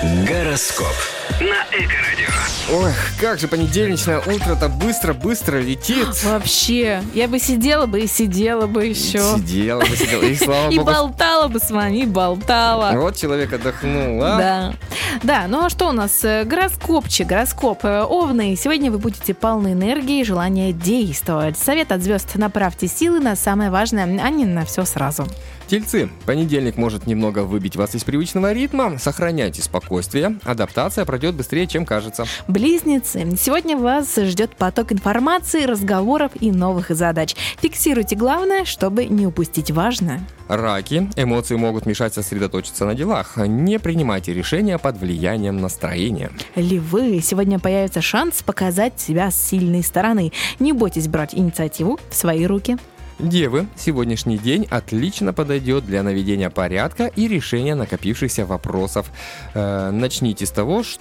Гороскоп на Эко-радио. Ой, как же понедельничное утро-то быстро летит. Вообще, я бы сидела бы еще. Сидела бы, и слава И богу. болтала бы с вами, и болтала. Вот человек отдохнул, а? Да, ну а что у нас? Гороскоп. Овны, сегодня вы будете полны энергии и желания действовать. Совет от звезд: направьте силы на самое важное, а не на все сразу. Тельцы, понедельник может немного выбить вас из привычного ритма. Сохраняйте спокойствие. Адаптация пройдет быстрее, чем кажется. Близнецы, сегодня вас ждет поток информации, разговоров и новых задач. Фиксируйте главное, чтобы не упустить важное. Раки, эмоции могут мешать сосредоточиться на делах. Не принимайте решения под влиянием настроения. Львы, сегодня появится шанс показать себя с сильной стороны. Не бойтесь брать инициативу в свои руки. Девы, сегодняшний день отлично подойдет для наведения порядка и решения накопившихся вопросов. Начните с того, что